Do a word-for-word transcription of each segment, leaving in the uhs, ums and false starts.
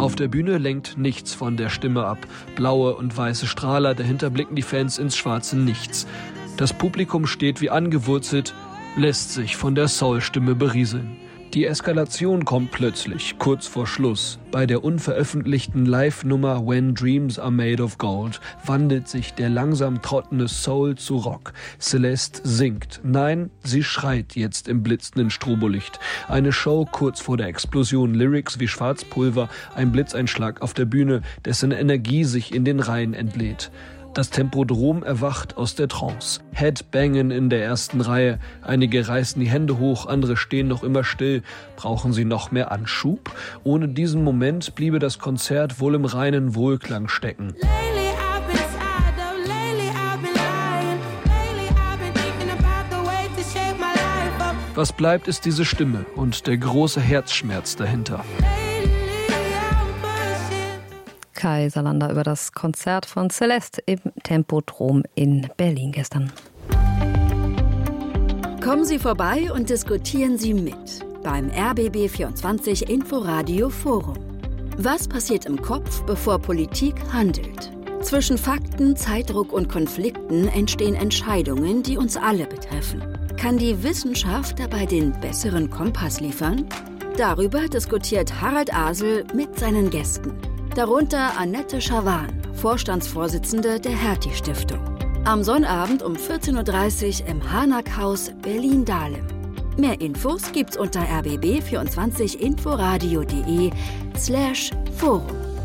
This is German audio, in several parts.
Auf der Bühne lenkt nichts von der Stimme ab. Blaue und weiße Strahler, dahinter blicken die Fans ins schwarze Nichts. Das Publikum steht wie angewurzelt, lässt sich von der Soul-Stimme berieseln. Die Eskalation kommt plötzlich, kurz vor Schluss. Bei der unveröffentlichten Live-Nummer When Dreams Are Made of Gold wandelt sich der langsam trottende Soul zu Rock. Celeste singt. Nein, sie schreit jetzt im blitzenden Strobolicht. Eine Show kurz vor der Explosion. Lyrics wie Schwarzpulver, ein Blitzeinschlag auf der Bühne, dessen Energie sich in den Reihen entlädt. Das Tempodrom erwacht aus der Trance. Headbangen in der ersten Reihe. Einige reißen die Hände hoch, andere stehen noch immer still. Brauchen sie noch mehr Anschub? Ohne diesen Moment bliebe das Konzert wohl im reinen Wohlklang stecken. Was bleibt, ist diese Stimme und der große Herzschmerz dahinter. Kai Salander über das Konzert von Celeste im Tempodrom in Berlin gestern. Kommen Sie vorbei und diskutieren Sie mit beim R B B vierundzwanzig Inforadio Forum. Was passiert im Kopf, bevor Politik handelt? Zwischen Fakten, Zeitdruck und Konflikten entstehen Entscheidungen, die uns alle betreffen. Kann die Wissenschaft dabei den besseren Kompass liefern? Darüber diskutiert Harald Asel mit seinen Gästen. Darunter Annette Schawan, Vorstandsvorsitzende der Hertie-Stiftung. Am Sonnabend um vierzehn Uhr dreißig im Harnack-Haus Berlin-Dahlem. Mehr Infos gibt's unter r b b vierundzwanzig inforadio punkt de slash forum.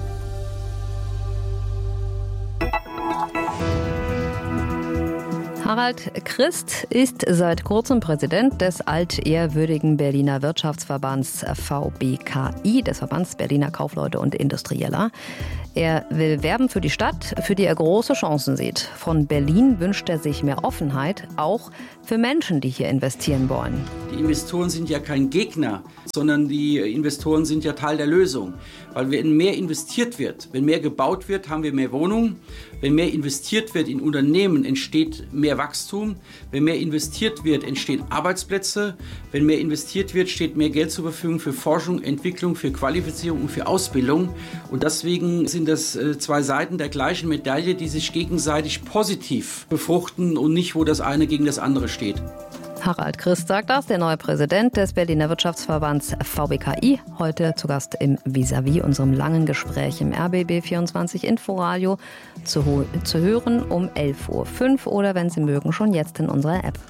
Harald Christ ist seit kurzem Präsident des altehrwürdigen Berliner Wirtschaftsverbands V B K I, des Verbands Berliner Kaufleute und Industrieller. Er will werben für die Stadt, für die er große Chancen sieht. Von Berlin wünscht er sich mehr Offenheit, auch für Menschen, die hier investieren wollen. Die Investoren sind ja kein Gegner, sondern die Investoren sind ja Teil der Lösung. Weil wenn mehr investiert wird, wenn mehr gebaut wird, haben wir mehr Wohnungen. Wenn mehr investiert wird in Unternehmen, entsteht mehr Wachstum. Wenn mehr investiert wird, entstehen Arbeitsplätze. Wenn mehr investiert wird, steht mehr Geld zur Verfügung für Forschung, Entwicklung, für Qualifizierung und für Ausbildung. Und deswegen sind das zwei Seiten der gleichen Medaille, die sich gegenseitig positiv befruchten und nicht, wo das eine gegen das andere steht. Harald Christ sagt das, der neue Präsident des Berliner Wirtschaftsverbands V B K I. Heute zu Gast im Vis-à-vis, unserem langen Gespräch im R B B vierundzwanzig Inforadio. Zu, ho- zu hören um elf Uhr fünf oder wenn Sie mögen, schon jetzt in unserer App.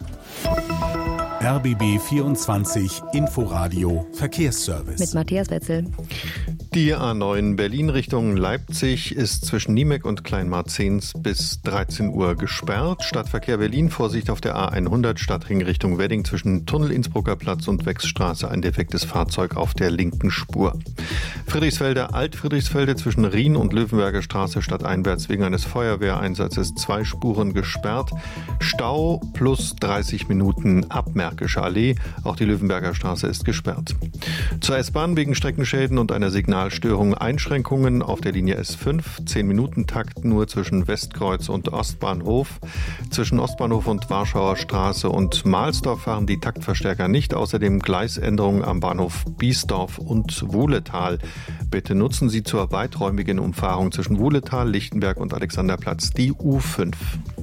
R B B vierundzwanzig Inforadio Verkehrsservice. Mit Matthias Wetzel. Die A neun Berlin Richtung Leipzig ist zwischen Niemek und Kleinmarzens bis dreizehn Uhr gesperrt. Stadtverkehr Berlin, Vorsicht auf der A hundert Stadtring Richtung Wedding zwischen Tunnel Innsbrucker Platz und Wechsstraße, ein defektes Fahrzeug auf der linken Spur. Friedrichsfelde, Alt-Friedrichsfelde zwischen Rien und Löwenberger Straße stadteinwärts wegen eines Feuerwehreinsatzes zwei Spuren gesperrt. Stau plus dreißig Minuten ab Märkische Allee. Auch die Löwenberger Straße ist gesperrt. Zur S-Bahn wegen Streckenschäden und einer Signalstörung Einschränkungen auf der Linie S fünf. zehn Minuten Takt nur zwischen Westkreuz und Ostbahnhof. Zwischen Ostbahnhof und Warschauer Straße und Mahlsdorf fahren die Taktverstärker nicht. Außerdem Gleisänderungen am Bahnhof Biesdorf und Wuhletal. Bitte nutzen Sie zur weiträumigen Umfahrung zwischen Wuhletal, Lichtenberg und Alexanderplatz die U fünf.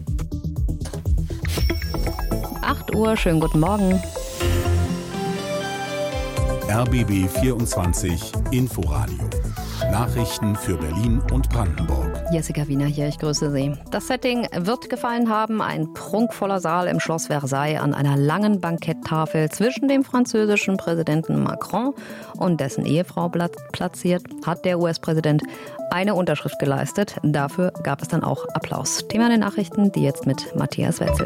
acht Uhr, schönen guten Morgen. R B B vierundzwanzig Inforadio. Nachrichten für Berlin und Brandenburg. Jessica Wiener hier, ich grüße Sie. Das Setting wird gefallen haben. Ein prunkvoller Saal im Schloss Versailles an einer langen Banketttafel zwischen dem französischen Präsidenten Macron und dessen Ehefrau platziert, hat der U S-Präsident eine Unterschrift geleistet. Dafür gab es dann auch Applaus. Thema der Nachrichten, die jetzt mit Matthias Wetzel.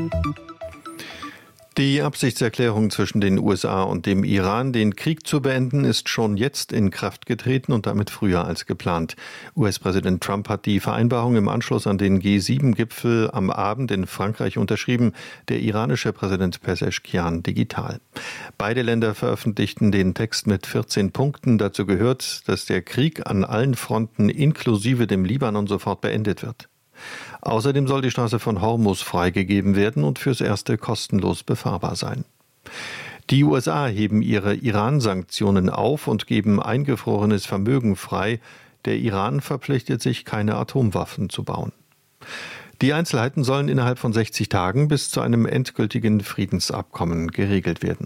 Die Absichtserklärung zwischen den U S A und dem Iran, den Krieg zu beenden, ist schon jetzt in Kraft getreten und damit früher als geplant. U S-Präsident Trump hat die Vereinbarung im Anschluss an den G sieben Gipfel am Abend in Frankreich unterschrieben, der iranische Präsident Pezeshkian digital. Beide Länder veröffentlichten den Text mit vierzehn Punkten. Dazu gehört, dass der Krieg an allen Fronten inklusive dem Libanon sofort beendet wird. Außerdem soll die Straße von Hormuz freigegeben werden und fürs Erste kostenlos befahrbar sein. Die U S A heben ihre Iran-Sanktionen auf und geben eingefrorenes Vermögen frei. Der Iran verpflichtet sich, keine Atomwaffen zu bauen. Die Einzelheiten sollen innerhalb von sechzig Tagen bis zu einem endgültigen Friedensabkommen geregelt werden.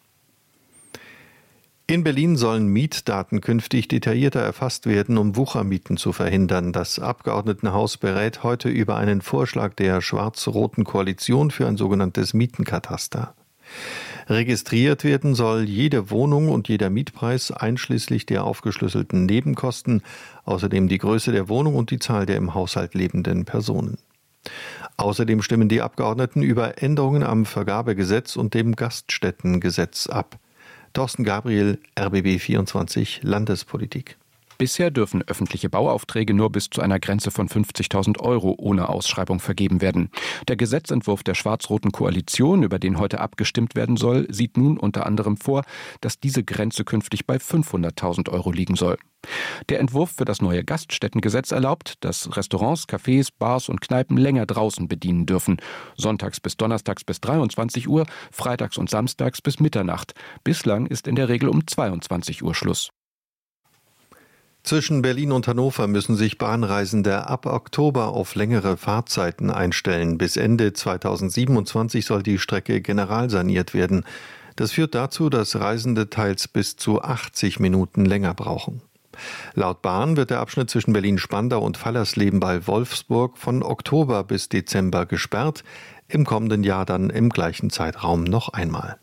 In Berlin sollen Mietdaten künftig detaillierter erfasst werden, um Wuchermieten zu verhindern. Das Abgeordnetenhaus berät heute über einen Vorschlag der schwarz-roten Koalition für ein sogenanntes Mietenkataster. Registriert werden soll jede Wohnung und jeder Mietpreis einschließlich der aufgeschlüsselten Nebenkosten, außerdem die Größe der Wohnung und die Zahl der im Haushalt lebenden Personen. Außerdem stimmen die Abgeordneten über Änderungen am Vergabegesetz und dem Gaststättengesetz ab. Thorsten Gabriel, R B B vierundzwanzig Landespolitik. Bisher dürfen öffentliche Bauaufträge nur bis zu einer Grenze von fünfzigtausend Euro ohne Ausschreibung vergeben werden. Der Gesetzentwurf der schwarz-roten Koalition, über den heute abgestimmt werden soll, sieht nun unter anderem vor, dass diese Grenze künftig bei fünfhunderttausend Euro liegen soll. Der Entwurf für das neue Gaststättengesetz erlaubt, dass Restaurants, Cafés, Bars und Kneipen länger draußen bedienen dürfen. Sonntags bis donnerstags bis dreiundzwanzig Uhr, freitags und samstags bis Mitternacht. Bislang ist in der Regel um zweiundzwanzig Uhr Schluss. Zwischen Berlin und Hannover müssen sich Bahnreisende ab Oktober auf längere Fahrzeiten einstellen. Bis Ende zweitausendsiebenundzwanzig soll die Strecke generalsaniert werden. Das führt dazu, dass Reisende teils bis zu achtzig Minuten länger brauchen. Laut Bahn wird der Abschnitt zwischen Berlin-Spandau und Fallersleben bei Wolfsburg von Oktober bis Dezember gesperrt, im kommenden Jahr dann im gleichen Zeitraum noch einmal.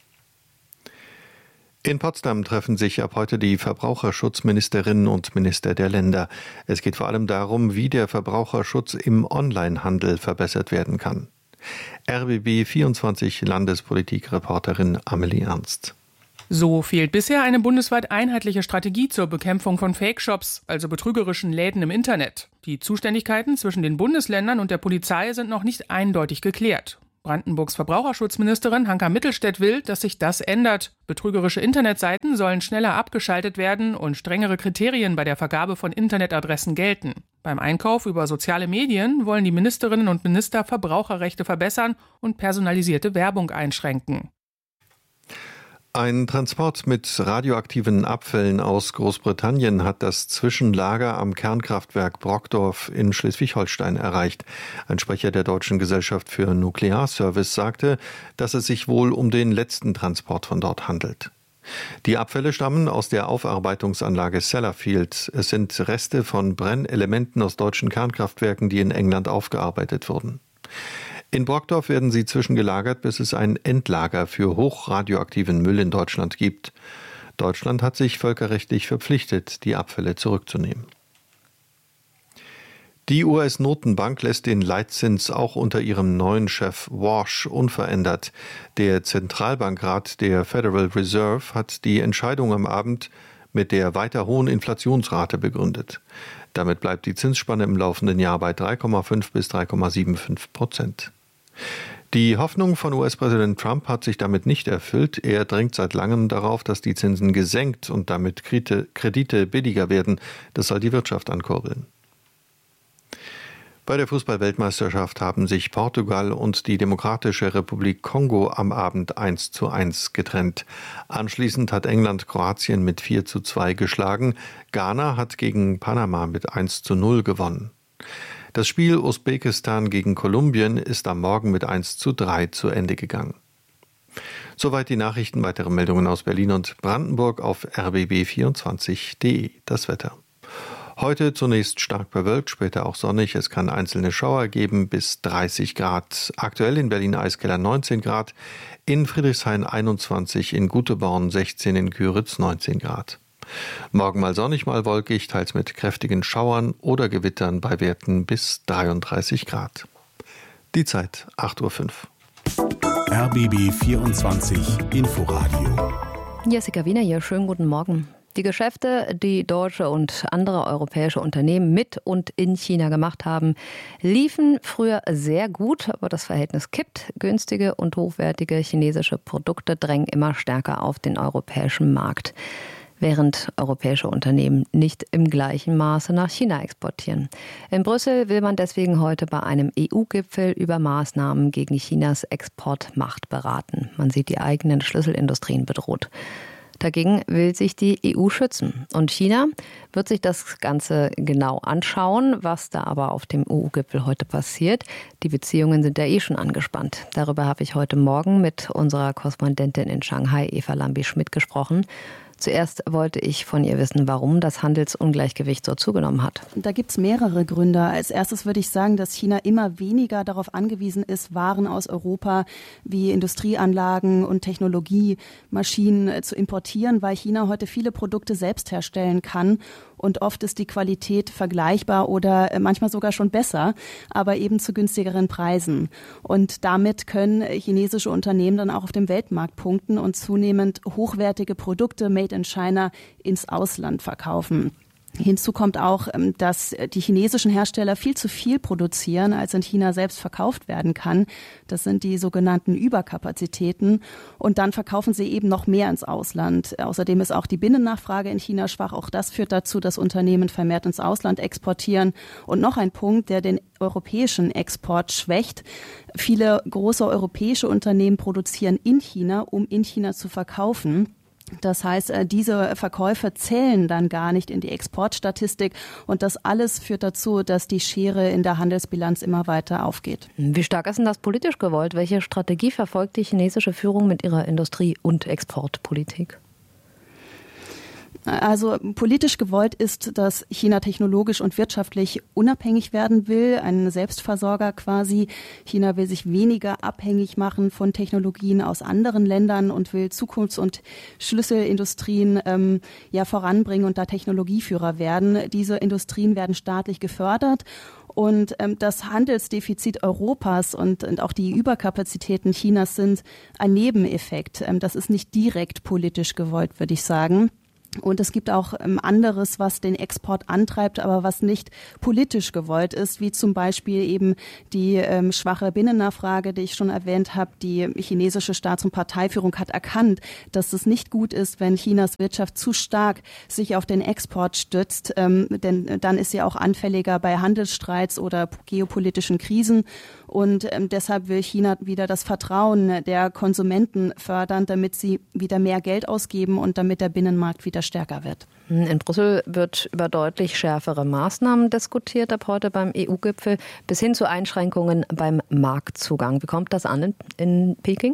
In Potsdam treffen sich ab heute die Verbraucherschutzministerinnen und Minister der Länder. Es geht vor allem darum, wie der Verbraucherschutz im Onlinehandel verbessert werden kann. R B B vierundzwanzig Landespolitik-Reporterin Amelie Ernst. So fehlt bisher eine bundesweit einheitliche Strategie zur Bekämpfung von Fake-Shops, also betrügerischen Läden im Internet. Die Zuständigkeiten zwischen den Bundesländern und der Polizei sind noch nicht eindeutig geklärt. Brandenburgs Verbraucherschutzministerin Hanka Mittelstädt will, dass sich das ändert. Betrügerische Internetseiten sollen schneller abgeschaltet werden und strengere Kriterien bei der Vergabe von Internetadressen gelten. Beim Einkauf über soziale Medien wollen die Ministerinnen und Minister Verbraucherrechte verbessern und personalisierte Werbung einschränken. Ein Transport mit radioaktiven Abfällen aus Großbritannien hat das Zwischenlager am Kernkraftwerk Brockdorf in Schleswig-Holstein erreicht. Ein Sprecher der Deutschen Gesellschaft für Nuklearservice sagte, dass es sich wohl um den letzten Transport von dort handelt. Die Abfälle stammen aus der Aufarbeitungsanlage Sellafield. Es sind Reste von Brennelementen aus deutschen Kernkraftwerken, die in England aufgearbeitet wurden. In Brockdorf werden sie zwischengelagert, bis es ein Endlager für hochradioaktiven Müll in Deutschland gibt. Deutschland hat sich völkerrechtlich verpflichtet, die Abfälle zurückzunehmen. Die U S-Notenbank lässt den Leitzins auch unter ihrem neuen Chef Warsh unverändert. Der Zentralbankrat der Federal Reserve hat die Entscheidung am Abend mit der weiter hohen Inflationsrate begründet. Damit bleibt die Zinsspanne im laufenden Jahr bei drei Komma fünf bis drei Komma fünfundsiebzig Prozent. Die Hoffnung von U S-Präsident Trump hat sich damit nicht erfüllt. Er drängt seit langem darauf, dass die Zinsen gesenkt und damit Kredite billiger werden. Das soll die Wirtschaft ankurbeln. Bei der Fußball-Weltmeisterschaft haben sich Portugal und die Demokratische Republik Kongo am Abend eins zu eins getrennt. Anschließend hat England Kroatien mit vier zu zwei geschlagen. Ghana hat gegen Panama mit eins zu null gewonnen. Das Spiel Usbekistan gegen Kolumbien ist am Morgen mit eins zu drei zu Ende gegangen. Soweit die Nachrichten. Weitere Meldungen aus Berlin und Brandenburg auf r b b vierundzwanzig punkt d e. Das Wetter. Heute zunächst stark bewölkt, später auch sonnig. Es kann einzelne Schauer geben bis dreißig Grad. Aktuell in Berlin-Eiskeller neunzehn Grad, in Friedrichshain einundzwanzig, in Guteborn sechzehn, in Küritz neunzehn Grad. Morgen mal sonnig, mal wolkig, teils mit kräftigen Schauern oder Gewittern bei Werten bis dreiunddreißig Grad. Die Zeit acht Uhr fünf. R B B vierundzwanzig Inforadio. Jessica Wiener hier, schönen guten Morgen. Die Geschäfte, die deutsche und andere europäische Unternehmen mit und in China gemacht haben, liefen früher sehr gut, aber das Verhältnis kippt. Günstige und hochwertige chinesische Produkte drängen immer stärker auf den europäischen Markt. während europäische Unternehmen nicht im gleichen Maße nach China exportieren. In Brüssel will man deswegen heute bei einem E U-Gipfel über Maßnahmen gegen Chinas Exportmacht beraten. Man sieht die eigenen Schlüsselindustrien bedroht. Dagegen will sich die E U schützen. Und China wird sich das Ganze genau anschauen, was da aber auf dem E U-Gipfel heute passiert. Die Beziehungen sind ja eh schon angespannt. Darüber habe ich heute Morgen mit unserer Korrespondentin in Shanghai, Eva Lambi-Schmidt, gesprochen. Zuerst wollte ich von ihr wissen, warum das Handelsungleichgewicht so zugenommen hat. Da gibt es mehrere Gründe. Als erstes würde ich sagen, dass China immer weniger darauf angewiesen ist, Waren aus Europa wie Industrieanlagen und Technologiemaschinen zu importieren, weil China heute viele Produkte selbst herstellen kann. Und oft ist die Qualität vergleichbar oder manchmal sogar schon besser, aber eben zu günstigeren Preisen. Und damit können chinesische Unternehmen dann auch auf dem Weltmarkt punkten und zunehmend hochwertige Produkte made in China ins Ausland verkaufen. Hinzu kommt auch, dass die chinesischen Hersteller viel zu viel produzieren, als in China selbst verkauft werden kann. Das sind die sogenannten Überkapazitäten. Und dann verkaufen sie eben noch mehr ins Ausland. Außerdem ist auch die Binnennachfrage in China schwach. Auch das führt dazu, dass Unternehmen vermehrt ins Ausland exportieren. Und noch ein Punkt, der den europäischen Export schwächt. Viele große europäische Unternehmen produzieren in China, um in China zu verkaufen. Das heißt, diese Verkäufe zählen dann gar nicht in die Exportstatistik und das alles führt dazu, dass die Schere in der Handelsbilanz immer weiter aufgeht. Wie stark ist denn das politisch gewollt? Welche Strategie verfolgt die chinesische Führung mit ihrer Industrie- und Exportpolitik? Also politisch gewollt ist, dass China technologisch und wirtschaftlich unabhängig werden will, ein Selbstversorger quasi. China will sich weniger abhängig machen von Technologien aus anderen Ländern und will Zukunfts- und Schlüsselindustrien ähm, ja voranbringen und da Technologieführer werden. Diese Industrien werden staatlich gefördert. Und ähm, das Handelsdefizit Europas und, und auch die Überkapazitäten Chinas sind ein Nebeneffekt. Ähm, das ist nicht direkt politisch gewollt, würde ich sagen. Und es gibt auch ähm, anderes, was den Export antreibt, aber was nicht politisch gewollt ist, wie zum Beispiel eben die ähm, schwache Binnennachfrage, die ich schon erwähnt habe. Die chinesische Staats- und Parteiführung hat erkannt, dass es nicht gut ist, wenn Chinas Wirtschaft zu stark sich auf den Export stützt, ähm, denn dann ist sie auch anfälliger bei Handelsstreits oder geopolitischen Krisen. Und ähm, deshalb will China wieder das Vertrauen der Konsumenten fördern, damit sie wieder mehr Geld ausgeben und damit der Binnenmarkt wieder stärker wird. In Brüssel wird über deutlich schärfere Maßnahmen diskutiert ab heute beim E U-Gipfel bis hin zu Einschränkungen beim Marktzugang. Wie kommt das an in, in Peking?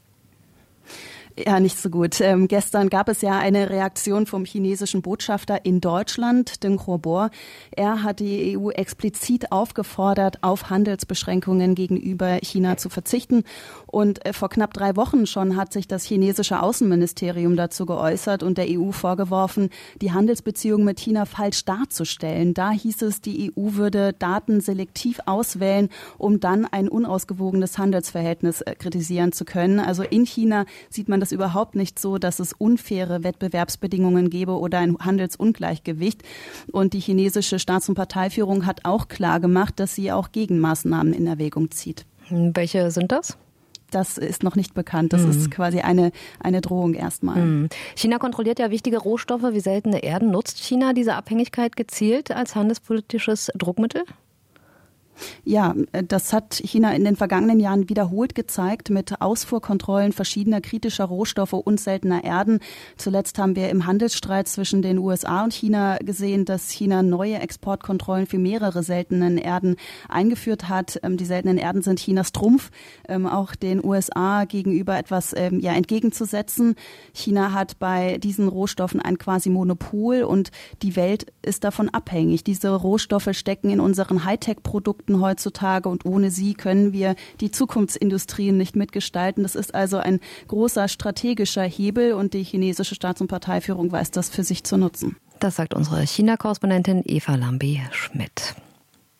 Ja, nicht so gut. Ähm, gestern gab es ja eine Reaktion vom chinesischen Botschafter in Deutschland, Deng Huobo. Er hat die E U explizit aufgefordert, auf Handelsbeschränkungen gegenüber China zu verzichten. Und äh, vor knapp drei Wochen schon hat sich das chinesische Außenministerium dazu geäußert und der E U vorgeworfen, die Handelsbeziehungen mit China falsch darzustellen. Da hieß es, die E U würde Daten selektiv auswählen, um dann ein unausgewogenes Handelsverhältnis äh, kritisieren zu können. Also in China sieht man das überhaupt nicht so, dass es unfaire Wettbewerbsbedingungen gäbe oder ein Handelsungleichgewicht. Und die chinesische Staats- und Parteiführung hat auch klar gemacht, dass sie auch Gegenmaßnahmen in Erwägung zieht. Welche sind das? Das ist noch nicht bekannt. Das mhm. ist quasi eine, eine Drohung erstmal. Mhm. China kontrolliert ja wichtige Rohstoffe wie seltene Erden. Nutzt China diese Abhängigkeit gezielt als handelspolitisches Druckmittel? Ja, das hat China in den vergangenen Jahren wiederholt gezeigt mit Ausfuhrkontrollen verschiedener kritischer Rohstoffe und seltener Erden. Zuletzt haben wir im Handelsstreit zwischen den U S A und China gesehen, dass China neue Exportkontrollen für mehrere seltenen Erden eingeführt hat. Die seltenen Erden sind Chinas Trumpf, auch den U S A gegenüber etwas ja, entgegenzusetzen. China hat bei diesen Rohstoffen ein quasi Monopol und die Welt ist davon abhängig. Diese Rohstoffe stecken in unseren Hightech-Produkten heutzutage und ohne sie können wir die Zukunftsindustrien nicht mitgestalten. Das ist also ein großer strategischer Hebel und die chinesische Staats- und Parteiführung weiß das für sich zu nutzen. Das sagt unsere China-Korrespondentin Eva Lambi-Schmidt.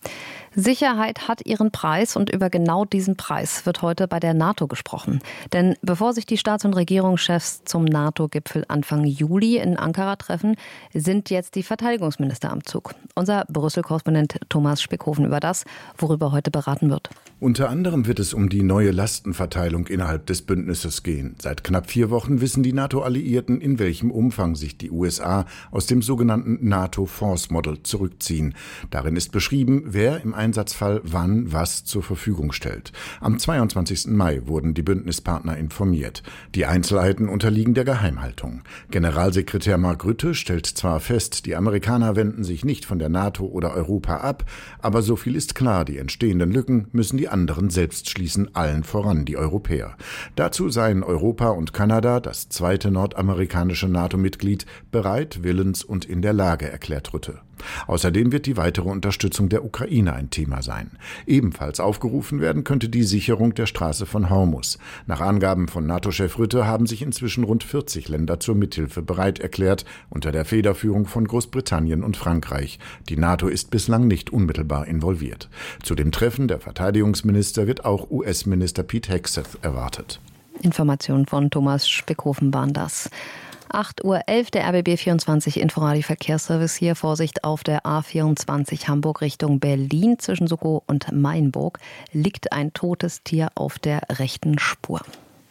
Sicherheit hat ihren Preis und über genau diesen Preis wird heute bei der NATO gesprochen. Denn bevor sich die Staats- und Regierungschefs zum NATO-Gipfel Anfang Juli in Ankara treffen, sind jetzt die Verteidigungsminister am Zug. Unser Brüssel-Korrespondent Thomas Spickhofen über das, worüber heute beraten wird. Unter anderem wird es um die neue Lastenverteilung innerhalb des Bündnisses gehen. Seit knapp vier Wochen wissen die NATO-Alliierten, in welchem Umfang sich die U S A aus dem sogenannten NATO Force Model zurückziehen. Darin ist beschrieben, wer im Einsatzfall wann was zur Verfügung stellt. Am zweiundzwanzigsten Mai wurden die Bündnispartner informiert. Die Einzelheiten unterliegen der Geheimhaltung. Generalsekretär Mark Rutte stellt zwar fest, die Amerikaner wenden sich nicht von der NATO oder Europa ab, aber so viel ist klar, die entstehenden Lücken müssen die anderen selbst schließen, allen voran die Europäer. Dazu seien Europa und Kanada, das zweite nordamerikanische NATO-Mitglied, bereit, willens und in der Lage, erklärt Rutte. Außerdem wird die weitere Unterstützung der Ukraine ein Thema sein. Ebenfalls aufgerufen werden könnte die Sicherung der Straße von Hormuz. Nach Angaben von NATO-Chef Rutte haben sich inzwischen rund vierzig Länder zur Mithilfe bereit erklärt, unter der Federführung von Großbritannien und Frankreich. Die NATO ist bislang nicht unmittelbar involviert. Zu dem Treffen der Verteidigungsminister wird auch U S-Minister Pete Hegseth erwartet. Informationen von Thomas Spickhofen waren das. acht Uhr elf, der R B B vierundzwanzig Inforadio Verkehrsservice hier. Vorsicht auf der A vierundzwanzig Hamburg Richtung Berlin. Zwischen Suckow und Mainburg liegt ein totes Tier auf der rechten Spur.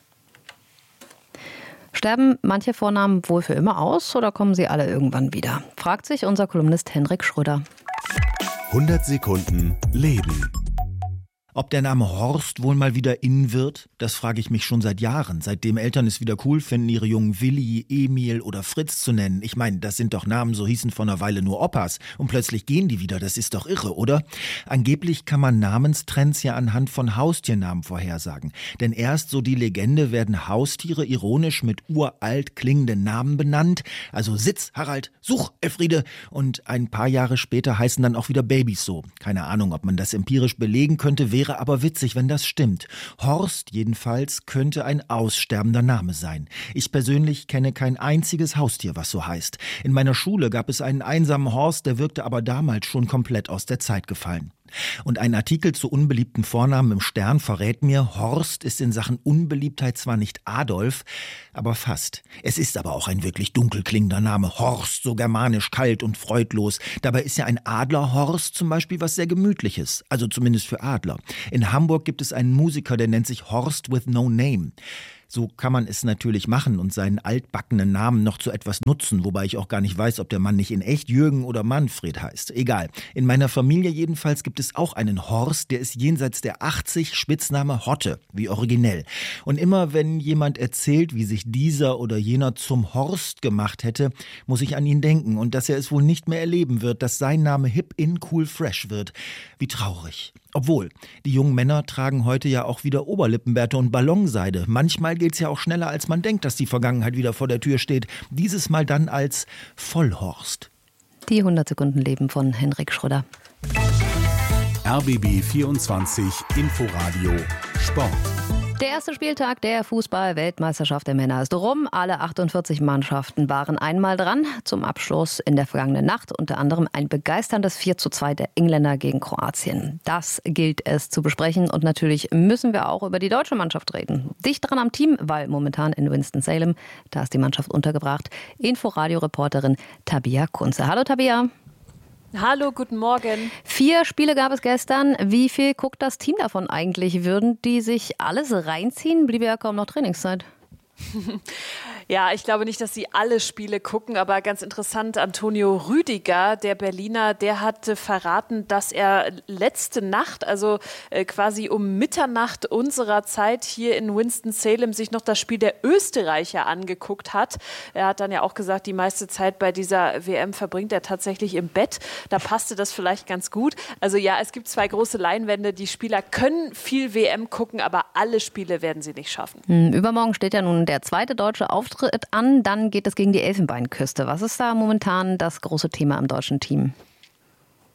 Sterben manche Vornamen wohl für immer aus oder kommen sie alle irgendwann wieder? Fragt sich unser Kolumnist Henrik Schröder. hundert Sekunden Leben. Ob der Name Horst wohl mal wieder in wird, das frage ich mich schon seit Jahren, seitdem Eltern es wieder cool finden, ihre Jungen Willi, Emil oder Fritz zu nennen. Ich meine, das sind doch Namen, so hießen vor einer Weile nur Opas und plötzlich gehen die wieder, das ist doch irre, oder? Angeblich kann man Namenstrends ja anhand von Haustiernamen vorhersagen, denn erst, so die Legende, werden Haustiere ironisch mit uralt klingenden Namen benannt, also Sitz, Harald, Such, Elfriede, und ein paar Jahre später heißen dann auch wieder Babys so. Keine Ahnung, ob man das empirisch belegen könnte, wäre aber witzig, wenn das stimmt. Horst jedenfalls könnte ein aussterbender Name sein. Ich persönlich kenne kein einziges Haustier, was so heißt. In meiner Schule gab es einen einsamen Horst, der wirkte aber damals schon komplett aus der Zeit gefallen. Und ein Artikel zu unbeliebten Vornamen im Stern verrät mir, Horst ist in Sachen Unbeliebtheit zwar nicht Adolf, aber fast. Es ist aber auch ein wirklich dunkel klingender Name. Horst, so germanisch, kalt und freudlos. Dabei ist ja ein Adlerhorst zum Beispiel was sehr Gemütliches, also zumindest für Adler. In Hamburg gibt es einen Musiker, der nennt sich Horst with no name. So kann man es natürlich machen und seinen altbackenen Namen noch zu etwas nutzen, wobei ich auch gar nicht weiß, ob der Mann nicht in echt Jürgen oder Manfred heißt. Egal. In meiner Familie jedenfalls gibt es auch einen Horst, der ist jenseits der achtzig, Spitzname Hotte, wie originell. Und immer wenn jemand erzählt, wie sich dieser oder jener zum Horst gemacht hätte, muss ich an ihn denken und dass er es wohl nicht mehr erleben wird, dass sein Name hip in cool fresh wird. Wie traurig. Obwohl, die jungen Männer tragen heute ja auch wieder Oberlippenbärte und Ballonseide. Manchmal geht's ja auch schneller, als man denkt, dass die Vergangenheit wieder vor der Tür steht. Dieses Mal dann als Vollhorst. Die hundert Sekunden Leben von Henrik Schröder. R B B vierundzwanzig Inforadio Sport. Der erste Spieltag der Fußball-Weltmeisterschaft der Männer ist rum. Alle achtundvierzig Mannschaften waren einmal dran. Zum Abschluss in der vergangenen Nacht unter anderem ein begeisterndes vier zu zwei der Engländer gegen Kroatien. Das gilt es zu besprechen und natürlich müssen wir auch über die deutsche Mannschaft reden. Dicht dran am Team, weil momentan in Winston-Salem, da ist die Mannschaft untergebracht, Inforadio-Reporterin Tabia Kunze. Hallo Tabia. Hallo, guten Morgen. Vier Spiele gab es gestern. Wie viel guckt das Team davon eigentlich? Würden die sich alles reinziehen? Blieb ja kaum noch Trainingszeit. Ja, ich glaube nicht, dass sie alle Spiele gucken, aber ganz interessant, Antonio Rüdiger, der Berliner, der hat verraten, dass er letzte Nacht, also quasi um Mitternacht unserer Zeit hier in Winston-Salem, sich noch das Spiel der Österreicher angeguckt hat. Er hat dann ja auch gesagt, die meiste Zeit bei dieser W M verbringt er tatsächlich im Bett. Da passte das vielleicht ganz gut. Also ja, es gibt zwei große Leinwände. Die Spieler können viel W M gucken, aber alle Spiele werden sie nicht schaffen. Hm, übermorgen steht ja nun der zweite deutsche Auftritt an, dann geht es gegen die Elfenbeinküste. Was ist da momentan das große Thema im deutschen Team?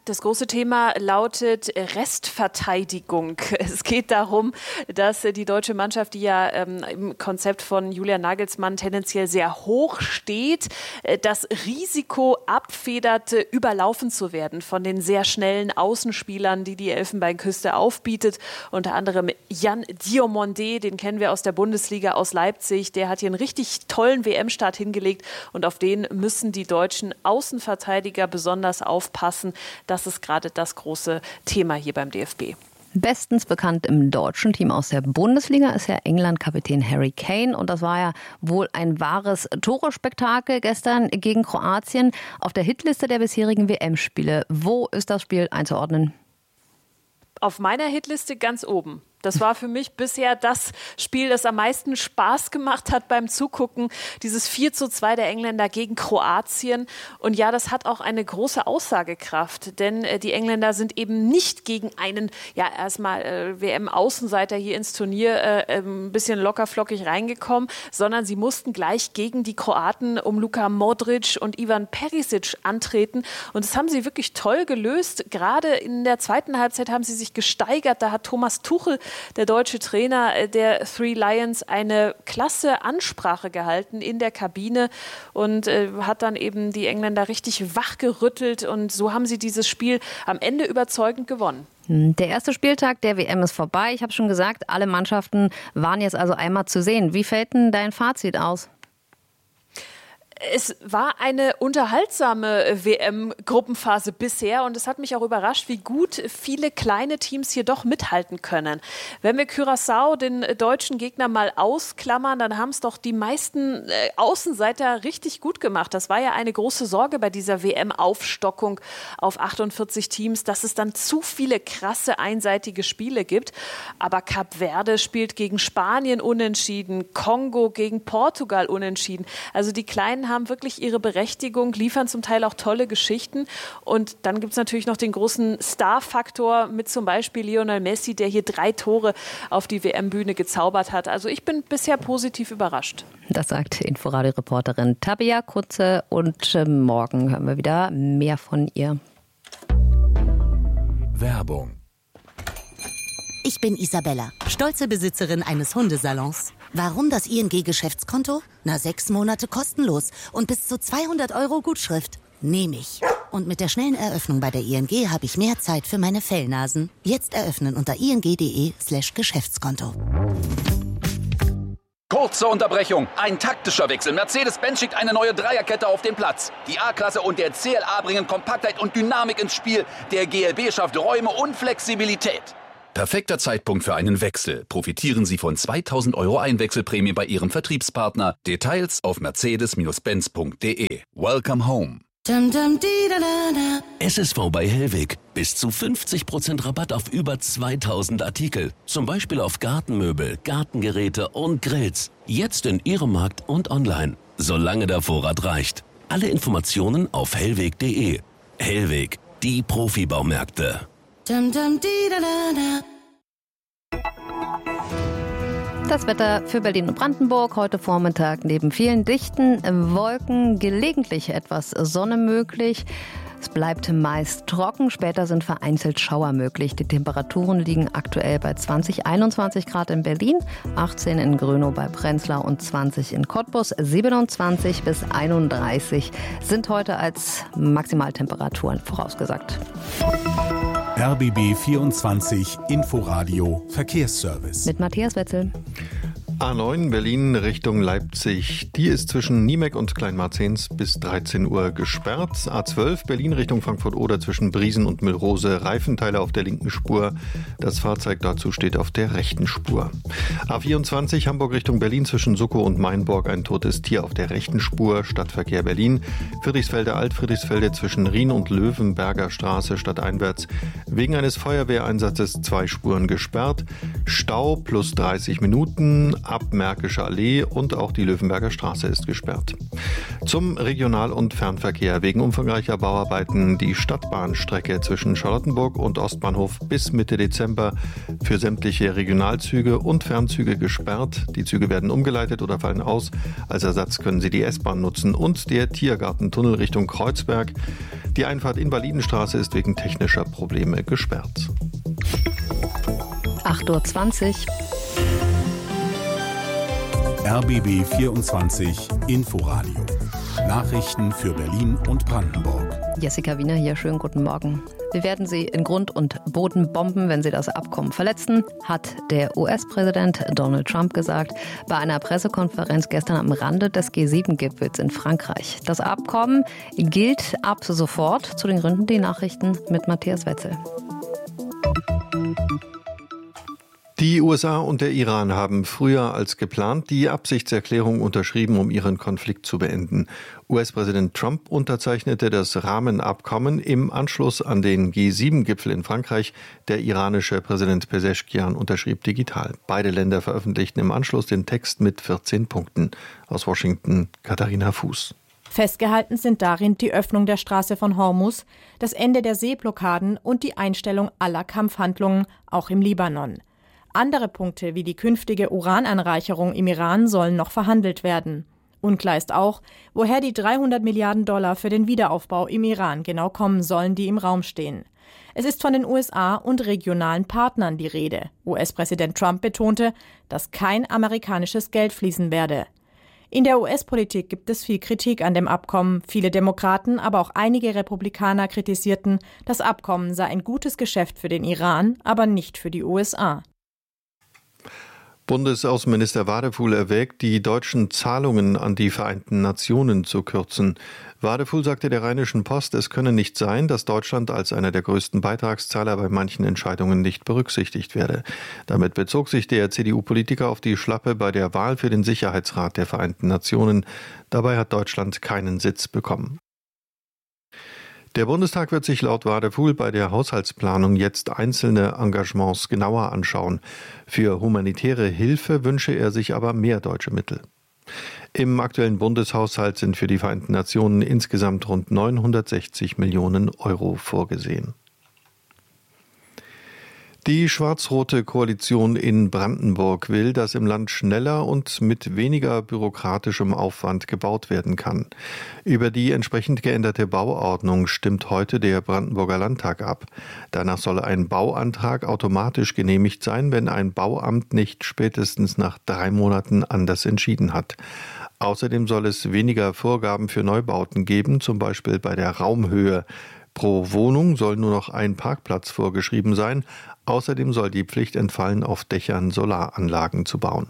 Das große Thema lautet Restverteidigung. Es geht darum, dass die deutsche Mannschaft, die ja ähm, im Konzept von Julian Nagelsmann tendenziell sehr hoch steht, das Risiko abfedert, überlaufen zu werden von den sehr schnellen Außenspielern, die die Elfenbeinküste aufbietet. Unter anderem Jan Diomandé, den kennen wir aus der Bundesliga aus Leipzig. Der hat hier einen richtig tollen W M-Start hingelegt und auf den müssen die deutschen Außenverteidiger besonders aufpassen. Das ist gerade das große Thema hier beim D F B. Bestens bekannt im deutschen Team aus der Bundesliga ist ja England-Kapitän Harry Kane. Und das war ja wohl ein wahres Tore-Spektakel gestern gegen Kroatien auf der Hitliste der bisherigen W M-Spiele. Wo ist das Spiel einzuordnen? Auf meiner Hitliste ganz oben. Das war für mich bisher das Spiel, das am meisten Spaß gemacht hat beim Zugucken. Dieses vier zu zwei der Engländer gegen Kroatien. Und ja, das hat auch eine große Aussagekraft. Denn äh, die Engländer sind eben nicht gegen einen, ja erstmal äh, W M-Außenseiter hier ins Turnier äh, ein bisschen lockerflockig reingekommen, sondern sie mussten gleich gegen die Kroaten um Luka Modric und Ivan Perisic antreten. Und das haben sie wirklich toll gelöst. Gerade in der zweiten Halbzeit haben sie sich gesteigert. Da hat Thomas Tuchel, der deutsche Trainer der Three Lions, eine klasse Ansprache gehalten in der Kabine und äh, hat dann eben die Engländer richtig wachgerüttelt und so haben sie dieses Spiel am Ende überzeugend gewonnen. Der erste Spieltag der W M ist vorbei. Ich habe schon gesagt, alle Mannschaften waren jetzt also einmal zu sehen. Wie fällt denn dein Fazit aus? Es war eine unterhaltsame W M-Gruppenphase bisher und es hat mich auch überrascht, wie gut viele kleine Teams hier doch mithalten können. Wenn wir Curaçao, den deutschen Gegner, mal ausklammern, dann haben es doch die meisten Außenseiter richtig gut gemacht. Das war ja eine große Sorge bei dieser W M-Aufstockung auf achtundvierzig Teams, dass es dann zu viele krasse einseitige Spiele gibt. Aber Kap Verde spielt gegen Spanien unentschieden, Kongo gegen Portugal unentschieden. Also die Kleinen haben wirklich ihre Berechtigung, liefern zum Teil auch tolle Geschichten. Und dann gibt es natürlich noch den großen Star-Faktor mit zum Beispiel Lionel Messi, der hier drei Tore auf die W M-Bühne gezaubert hat. Also ich bin bisher positiv überrascht. Das sagt Inforadio-Reporterin Tabea Kurze und morgen hören wir wieder mehr von ihr. Werbung. Ich bin Isabella, stolze Besitzerin eines Hundesalons. Warum das I N G-Geschäftskonto? Na, sechs Monate kostenlos und bis zu zweihundert Euro Gutschrift. Nehme ich. Und mit der schnellen Eröffnung bei der I N G habe ich mehr Zeit für meine Fellnasen. Jetzt eröffnen unter ing.de slash Geschäftskonto. Kurze Unterbrechung, ein taktischer Wechsel. Mercedes-Benz schickt eine neue Dreierkette auf den Platz. Die A-Klasse und der C L A bringen Kompaktheit und Dynamik ins Spiel. Der G L B schafft Räume und Flexibilität. Perfekter Zeitpunkt für einen Wechsel. Profitieren Sie von zweitausend Euro Einwechselprämie bei Ihrem Vertriebspartner. Details auf mercedes Benz punkt de. Welcome home. S S V bei Hellweg. Bis zu fünfzig Prozent Rabatt auf über zweitausend Artikel. Zum Beispiel auf Gartenmöbel, Gartengeräte und Grills. Jetzt in Ihrem Markt und online. Solange der Vorrat reicht. Alle Informationen auf hellweg punkt de. Hellweg, die Profibaumärkte. Das Wetter für Berlin und Brandenburg heute Vormittag neben vielen dichten Wolken gelegentlich etwas Sonne möglich. Es bleibt meist trocken, später sind vereinzelt Schauer möglich. Die Temperaturen liegen aktuell bei zwanzig, einundzwanzig Grad in Berlin, achtzehn in Grönow bei Prenzlau und zwanzig in Cottbus. siebenundzwanzig bis einunddreißig sind heute als Maximaltemperaturen vorausgesagt. R B B vierundzwanzig Inforadio Verkehrsservice. Mit Matthias Wetzel. A neun Berlin Richtung Leipzig. Die ist zwischen Niemek und Kleinmarzens bis dreizehn Uhr gesperrt. A zwölf Berlin Richtung Frankfurt-Oder zwischen Briesen und Müllrose. Reifenteile auf der linken Spur. Das Fahrzeug dazu steht auf der rechten Spur. A vierundzwanzig Hamburg Richtung Berlin zwischen Suckow und Mainborg. Ein totes Tier auf der rechten Spur. Stadtverkehr Berlin. Friedrichsfelde Alt-Friedrichsfelde zwischen Rien und Löwenberger Straße stadteinwärts. Wegen eines Feuerwehreinsatzes zwei Spuren gesperrt. Stau plus dreißig Minuten. ab Märkische Allee und auch die Löwenberger Straße ist gesperrt. Zum Regional- und Fernverkehr. Wegen umfangreicher Bauarbeiten die Stadtbahnstrecke zwischen Charlottenburg und Ostbahnhof bis Mitte Dezember für sämtliche Regionalzüge und Fernzüge gesperrt. Die Züge werden umgeleitet oder fallen aus. Als Ersatz können Sie die S-Bahn nutzen. Und der Tiergartentunnel Richtung Kreuzberg. Die Einfahrt in Validenstraße ist wegen technischer Probleme gesperrt. acht Uhr zwanzig. R B B vierundzwanzig Inforadio. Nachrichten für Berlin und Brandenburg. Jessica Wiener hier, schönen guten Morgen. Wir werden Sie in Grund und Boden bomben, wenn Sie das Abkommen verletzen, hat der U S-Präsident Donald Trump gesagt bei einer Pressekonferenz gestern am Rande des G sieben Gipfels in Frankreich. Das Abkommen gilt ab sofort. Zu den Gründen die Nachrichten mit Matthias Wetzel. Die U S A und der Iran haben früher als geplant die Absichtserklärung unterschrieben, um ihren Konflikt zu beenden. U S-Präsident Trump unterzeichnete das Rahmenabkommen im Anschluss an den G sieben Gipfel in Frankreich. Der iranische Präsident Pezeshkian unterschrieb digital. Beide Länder veröffentlichten im Anschluss den Text mit vierzehn Punkten. Aus Washington, Katharina Fuß. Festgehalten sind darin die Öffnung der Straße von Hormuz, das Ende der Seeblockaden und die Einstellung aller Kampfhandlungen, auch im Libanon. Andere Punkte wie die künftige Urananreicherung im Iran sollen noch verhandelt werden. Unklar ist auch, woher die dreihundert Milliarden Dollar für den Wiederaufbau im Iran genau kommen sollen, die im Raum stehen. Es ist von den U S A und regionalen Partnern die Rede. U S-Präsident Trump betonte, dass kein amerikanisches Geld fließen werde. In der U S-Politik gibt es viel Kritik an dem Abkommen. Viele Demokraten, aber auch einige Republikaner kritisierten, das Abkommen sei ein gutes Geschäft für den Iran, aber nicht für die U S A. Bundesaußenminister Wadefuhl erwägt, die deutschen Zahlungen an die Vereinten Nationen zu kürzen. Wadefuhl sagte der Rheinischen Post, es könne nicht sein, dass Deutschland als einer der größten Beitragszahler bei manchen Entscheidungen nicht berücksichtigt werde. Damit bezog sich der C D U-Politiker auf die Schlappe bei der Wahl für den Sicherheitsrat der Vereinten Nationen. Dabei hat Deutschland keinen Sitz bekommen. Der Bundestag wird sich laut Wadefuhl bei der Haushaltsplanung jetzt einzelne Engagements genauer anschauen. Für humanitäre Hilfe wünsche er sich aber mehr deutsche Mittel. Im aktuellen Bundeshaushalt sind für die Vereinten Nationen insgesamt rund neunhundertsechzig Millionen Euro vorgesehen. Die schwarz-rote Koalition in Brandenburg will, dass im Land schneller und mit weniger bürokratischem Aufwand gebaut werden kann. Über die entsprechend geänderte Bauordnung stimmt heute der Brandenburger Landtag ab. Danach soll ein Bauantrag automatisch genehmigt sein, wenn ein Bauamt nicht spätestens nach drei Monaten anders entschieden hat. Außerdem soll es weniger Vorgaben für Neubauten geben, zum Beispiel bei der Raumhöhe. Pro Wohnung soll nur noch ein Parkplatz vorgeschrieben sein. Außerdem soll die Pflicht entfallen, auf Dächern Solaranlagen zu bauen.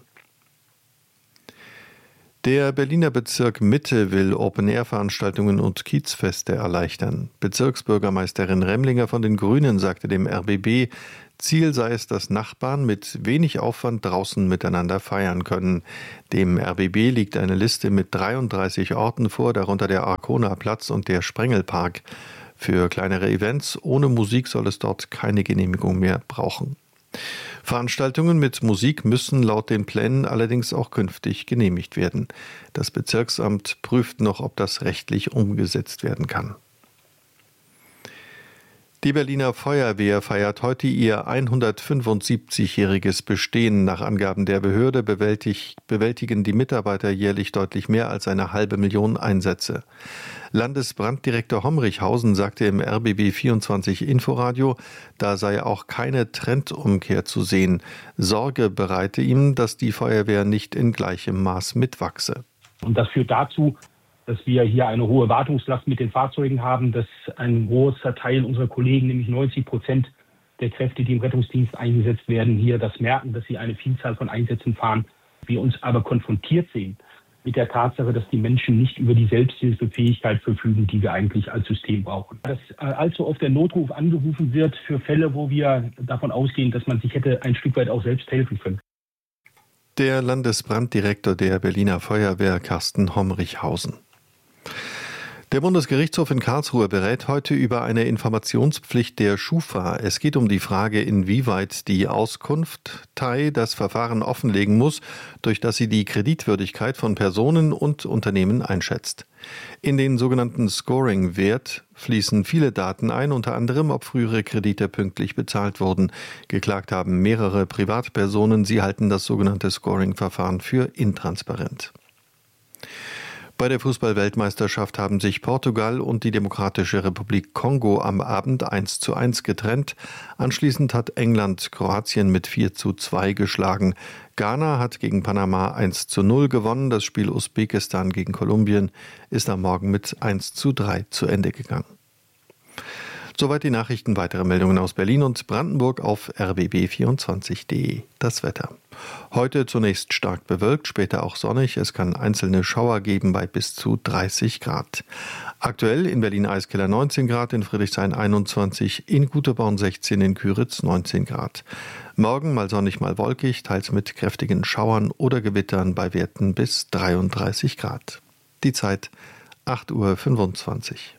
Der Berliner Bezirk Mitte will Open-Air-Veranstaltungen und Kiezfeste erleichtern. Bezirksbürgermeisterin Remlinger von den Grünen sagte dem R B B, Ziel sei es, dass Nachbarn mit wenig Aufwand draußen miteinander feiern können. Dem R B B liegt eine Liste mit dreiunddreißig Orten vor, darunter der Arkona-Platz und der Sprengelpark. Für kleinere Events ohne Musik soll es dort keine Genehmigung mehr brauchen. Veranstaltungen mit Musik müssen laut den Plänen allerdings auch künftig genehmigt werden. Das Bezirksamt prüft noch, ob das rechtlich umgesetzt werden kann. Die Berliner Feuerwehr feiert heute ihr hundertfünfundsiebzigjähriges Bestehen. Nach Angaben der Behörde bewältig, bewältigen die Mitarbeiter jährlich deutlich mehr als eine halbe Million Einsätze. Landesbranddirektor Homrichhausen sagte im R B B vierundzwanzig Inforadio, da sei auch keine Trendumkehr zu sehen. Sorge bereite ihm, dass die Feuerwehr nicht in gleichem Maß mitwachse. Und das führt dazu, dass wir hier eine hohe Wartungslast mit den Fahrzeugen haben, dass ein großer Teil unserer Kollegen, nämlich neunzig Prozent der Kräfte, die im Rettungsdienst eingesetzt werden, hier das merken, dass sie eine Vielzahl von Einsätzen fahren. Wir uns aber konfrontiert sehen mit der Tatsache, dass die Menschen nicht über die Selbsthilfefähigkeit verfügen, die wir eigentlich als System brauchen. Dass allzu oft der Notruf angerufen wird für Fälle, wo wir davon ausgehen, dass man sich hätte ein Stück weit auch selbst helfen können. Der Landesbranddirektor der Berliner Feuerwehr, Carsten Homrichhausen. Der Bundesgerichtshof in Karlsruhe berät heute über eine Informationspflicht der Schufa. Es geht um die Frage, inwieweit die Auskunftei das Verfahren offenlegen muss, durch das sie die Kreditwürdigkeit von Personen und Unternehmen einschätzt. In den sogenannten Scoring-Wert fließen viele Daten ein, unter anderem, ob frühere Kredite pünktlich bezahlt wurden. Geklagt haben mehrere Privatpersonen. Sie halten das sogenannte Scoring-Verfahren für intransparent. Bei der Fußball-Weltmeisterschaft haben sich Portugal und die Demokratische Republik Kongo am Abend eins zu eins getrennt. Anschließend hat England Kroatien mit vier zu zwei geschlagen. Ghana hat gegen Panama eins zu null gewonnen. Das Spiel Usbekistan gegen Kolumbien ist am Morgen mit eins zu drei zu Ende gegangen. Soweit die Nachrichten. Weitere Meldungen aus Berlin und Brandenburg auf r b b vierundzwanzig punkt d e. Das Wetter. Heute zunächst stark bewölkt, später auch sonnig. Es kann einzelne Schauer geben bei bis zu dreißig Grad. Aktuell in Berlin-Eiskeller neunzehn Grad, in Friedrichshain einundzwanzig, in Güterborn sechzehn, in Küritz neunzehn Grad. Morgen mal sonnig, mal wolkig, teils mit kräftigen Schauern oder Gewittern bei Werten bis dreiunddreißig Grad. Die Zeit acht Uhr fünfundzwanzig.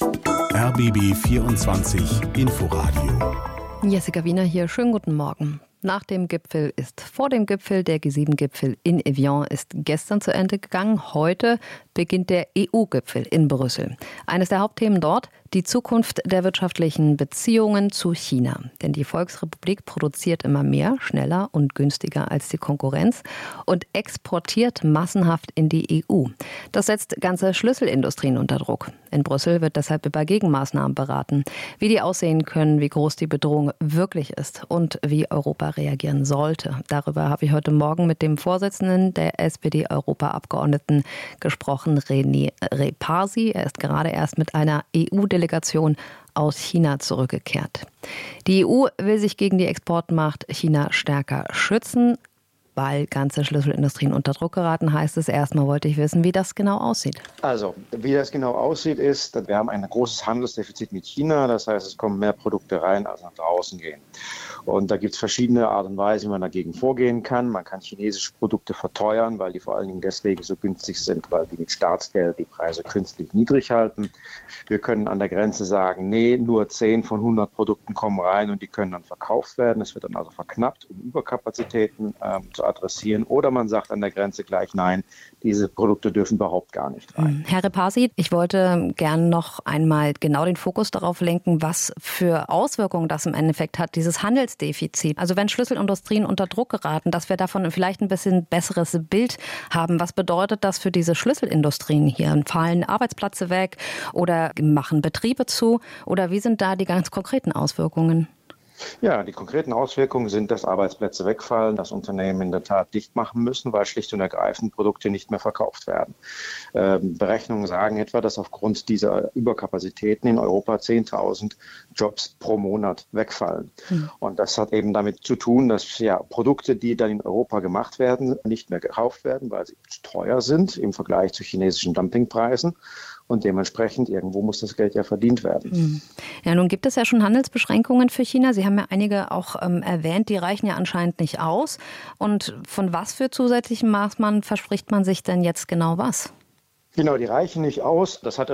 R B B vierundzwanzig Inforadio. Jessica Wiener hier, schönen guten Morgen. Nach dem Gipfel ist vor dem Gipfel. Der G sieben Gipfel in Evian ist gestern zu Ende gegangen. Heute beginnt der E U-Gipfel in Brüssel. Eines der Hauptthemen dort: die Zukunft der wirtschaftlichen Beziehungen zu China. Denn die Volksrepublik produziert immer mehr, schneller und günstiger als die Konkurrenz und exportiert massenhaft in die E U. Das setzt ganze Schlüsselindustrien unter Druck. In Brüssel wird deshalb über Gegenmaßnahmen beraten, wie die aussehen können, wie groß die Bedrohung wirklich ist und wie Europa reagieren sollte. Darüber habe ich heute Morgen mit dem Vorsitzenden der S P D-Europaabgeordneten gesprochen, René Repasi. Er ist gerade erst mit einer E U-Delegation aus China zurückgekehrt. Die E U will sich gegen die Exportmacht China stärker schützen. Weil ganze Schlüsselindustrien unter Druck geraten, heißt es. Erstmal wollte ich wissen, wie das genau aussieht. Also, wie das genau aussieht, ist, dass wir haben ein großes Handelsdefizit mit China. Das heißt, es kommen mehr Produkte rein, als nach draußen gehen. Und da gibt es verschiedene Art und Weise, wie man dagegen vorgehen kann. Man kann chinesische Produkte verteuern, weil die vor allen Dingen deswegen so günstig sind, weil die mit Staatsgeld die Preise künstlich niedrig halten. Wir können an der Grenze sagen, nee, nur zehn von hundert Produkten kommen rein und die können dann verkauft werden. Es wird dann also verknappt, um Überkapazitäten ähm, zu adressieren. Oder man sagt an der Grenze gleich, nein, diese Produkte dürfen überhaupt gar nicht rein. Herr Repasi, ich wollte gerne noch einmal genau den Fokus darauf lenken, was für Auswirkungen das im Endeffekt hat, dieses Handelsdefizit. Also wenn Schlüsselindustrien unter Druck geraten, dass wir davon vielleicht ein bisschen besseres Bild haben. Was bedeutet das für diese Schlüsselindustrien hier? Fallen Arbeitsplätze weg oder machen Betriebe zu? Oder wie sind da die ganz konkreten Auswirkungen? Ja, die konkreten Auswirkungen sind, dass Arbeitsplätze wegfallen, dass Unternehmen in der Tat dicht machen müssen, weil schlicht und ergreifend Produkte nicht mehr verkauft werden. Ähm, Berechnungen sagen etwa, dass aufgrund dieser Überkapazitäten in Europa zehntausend Jobs pro Monat wegfallen. Mhm. Und das hat eben damit zu tun, dass ja Produkte, die dann in Europa gemacht werden, nicht mehr gekauft werden, weil sie teuer sind im Vergleich zu chinesischen Dumpingpreisen. Und dementsprechend, irgendwo muss das Geld ja verdient werden. Ja, nun gibt es ja schon Handelsbeschränkungen für China. Sie haben ja einige auch ähm, erwähnt, die reichen ja anscheinend nicht aus. Und von was für zusätzlichen Maßnahmen verspricht man sich denn jetzt genau was? Genau, die reichen nicht aus. Das hat